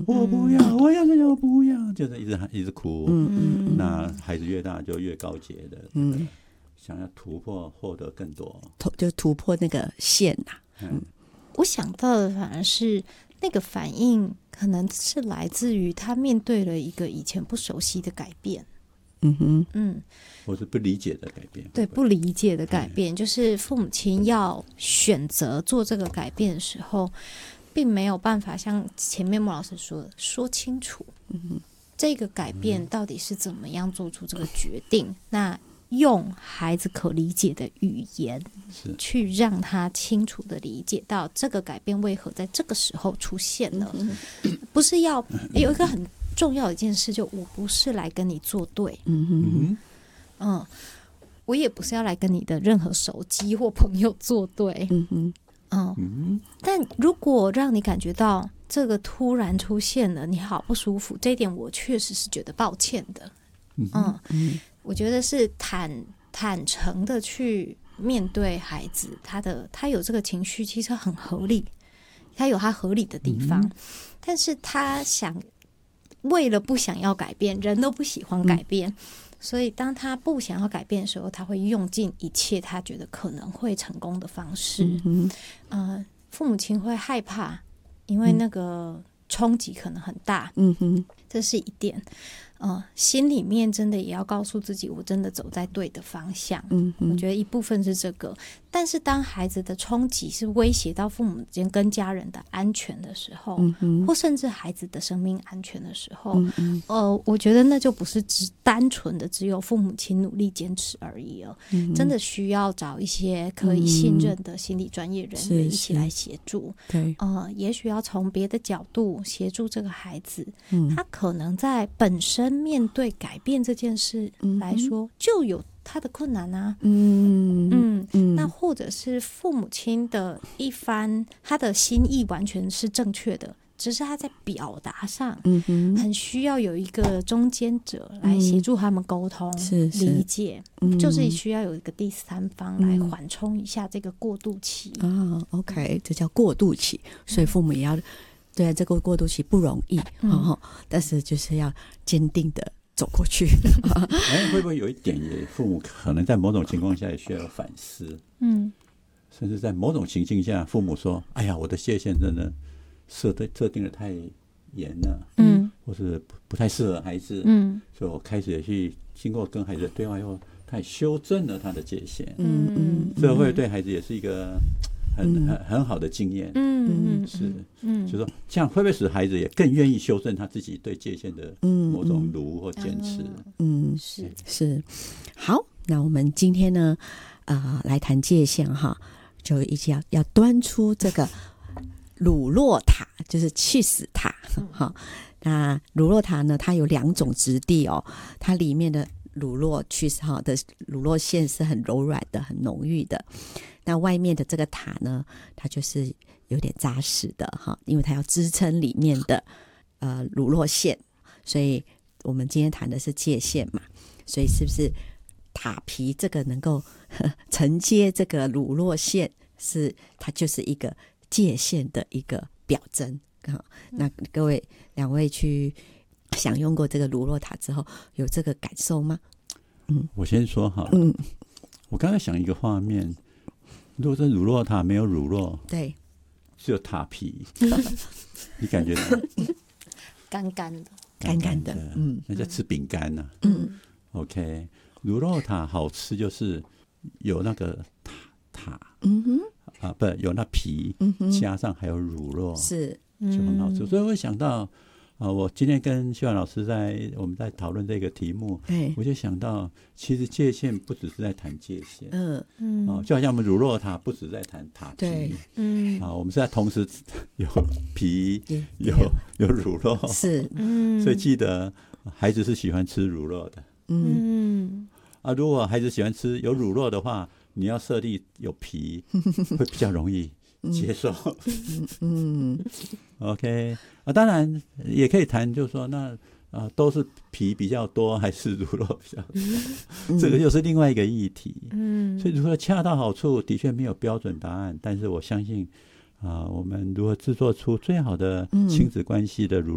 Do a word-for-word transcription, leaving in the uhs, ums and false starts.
我不要，我要我不要，就是一直一直哭。 嗯嗯， 那孩子越大就越高阶的，嗯，想要突破获得更多， 就突破那个线呐、啊。嗯， 我想到的反而是那个反应，可能是来自于他面对了一个以前不熟悉的改变。 嗯哼， 嗯， 或是不理解的改变， 对，不理解的改变，就是父母亲要选择做这个改变的时候，并没有办法像前面莫老师说的说清楚，嗯，这个改变到底是怎么样做出这个决定。那用孩子可理解的语言去让他清楚的理解到这个改变为何在这个时候出现了，不是要有一个很重要的一件事，就我不是来跟你作对，嗯哼，嗯，我也不是要来跟你的任何手机或朋友作对，嗯哼，嗯，但如果让你感觉到这个突然出现了，你好不舒服，这一点我确实是觉得抱歉的，嗯嗯，我觉得是坦坦诚的去面对孩子，他的他有这个情绪，其实很合理，他有他合理的地方，嗯，但是他想。为了不想要改变，人都不喜欢改变，嗯，所以当他不想要改变的时候，他会用尽一切他觉得可能会成功的方式。嗯呃、父母亲会害怕，因为那个冲击可能很大。嗯哼，这是一点。呃，心里面真的也要告诉自己，我真的走在对的方向。嗯，我觉得一部分是这个，但是当孩子的冲击是威胁到父母间跟家人的安全的时候，嗯，或甚至孩子的生命安全的时候，嗯，呃，我觉得那就不是只单纯的只有父母亲努力坚持而已了，嗯，真的需要找一些可以信任的心理专业人员一起来协助。对，呃，也许要从别的角度协助这个孩子，嗯，他可能在本身面对改变这件事来说，嗯，就有他的困难啊。嗯嗯嗯，那或者是父母亲的一番，他的心意完全是正确的，只是他在表达上，嗯哼，很需要有一个中间者来协助他们沟通、嗯、理解，嗯，就是需要有一个第三方来缓冲一下这个过渡期。 啊 ，OK， 这叫过渡期，所以父母也要。对啊，这个过渡期不容易，嗯哦，但是就是要坚定的走过去。 哎，会不会有一点也，父母可能在某种情况下也需要反思，嗯，甚至在某种情境下，父母说：“哎呀，我的界限真的设定设定的太严了，嗯，或是不太适合孩子，嗯，所以我开始也去经过跟孩子的对话以后，他也修正了他的界限，嗯嗯，这会对孩子也是一个。”很很很好的经验，嗯嗯，是，嗯，就说这样会不会使孩子也更愿意修正他自己对界限的某种奴或坚持？ 嗯，是是。好，那我们今天呢，呃，来谈界限哈，就一直要要端出这个乳酪塔，就是去死塔哈。那乳酪塔呢，它有两种质地哦，它里面的乳酪去死哈的乳酪馅是很柔软的，很浓郁的。那外面的这个塔呢，它就是有点扎实的哈，因为它要支撑里面的呃乳酪馅，所以我们今天谈的是界限嘛，所以是不是塔皮这个能够承接这个乳酪馅，是它就是一个界限的一个表征。那各位两位去享用过这个乳酪塔之后，有这个感受吗？ 嗯，我先说好了，嗯，我刚才想一个画面。如果是乳酪塔没有乳酪， 对， 只有塔皮，你感觉干干的， 干干的， 嗯，那叫吃饼干呢。嗯 ，OK， 乳酪塔好吃就是有那个塔塔，嗯哼，啊，不有那皮，嗯哼，加上还有乳酪， 是就很好吃。所以我会想到。啊，我今天跟秀婉老师在我们在讨论这个题目，我就想到，其实界限不只是在谈界限，嗯嗯，哦，就好像我们乳酪塔不只在谈塔皮，嗯，啊，我们是在同时有皮有有乳酪， 是， 嗯，所以记得孩子是喜欢吃乳酪的，嗯，啊，如果孩子喜欢吃有乳酪的话，你要设立有皮，会比较容易。接受，嗯嗯 ，OK 啊，当然也可以谈，就是说那啊都是皮比较多还是乳酪比较多，嗯、这个又是另外一个议题。嗯，所以如何恰到好处，的确没有标准答案，但是我相信啊，我们如何制作出最好的亲子关系的乳酪。